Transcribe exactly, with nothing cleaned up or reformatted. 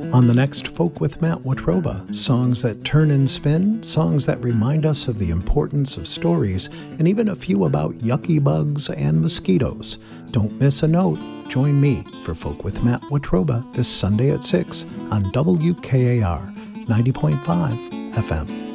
On the next Folk with Matt Watroba, songs that turn and spin, songs that remind us of the importance of stories, and even a few about yucky bugs and mosquitoes. Don't miss a note. Join me for Folk with Matt Watroba this Sunday at six on W K A R ninety point five F M.